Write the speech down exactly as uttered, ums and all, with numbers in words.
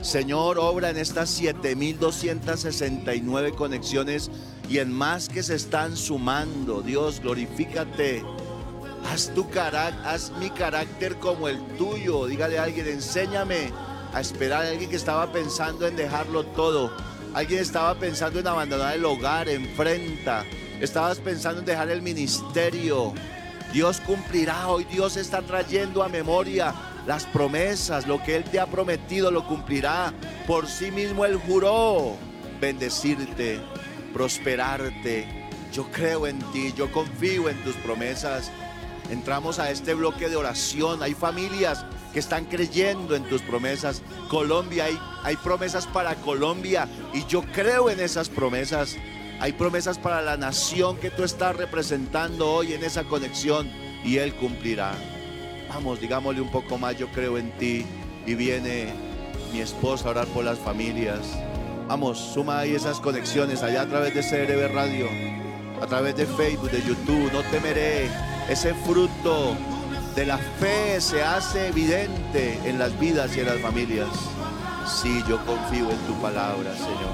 Señor, obra en estas siete mil doscientas sesenta y nueve conexiones y en más que se están sumando. Dios, glorifícate. Haz tu carácter, haz mi carácter como el tuyo. Dígale a alguien, enséñame a esperar. Alguien que estaba pensando en dejarlo todo. Alguien estaba pensando en abandonar el hogar, enfrenta. Estabas pensando en dejar el ministerio. Dios cumplirá. Hoy Dios está trayendo a memoria las promesas. Lo que Él te ha prometido lo cumplirá. Por sí mismo Él juró bendecirte, prosperarte. Yo creo en ti, yo confío en tus promesas. Entramos a este bloque de oración. Hay familias que están creyendo en tus promesas. Colombia, hay, hay promesas para Colombia y yo creo en esas promesas. Hay promesas para la nación que tú estás representando hoy en esa conexión y Él cumplirá. Vamos, digámosle un poco más, yo creo en ti. Y viene mi esposa a orar por las familias. Vamos, suma ahí esas conexiones allá a través de C R B Radio, a través de Facebook, de YouTube. No temeré. Ese fruto de la fe se hace evidente en las vidas y en las familias. Sí, yo confío en tu palabra, Señor.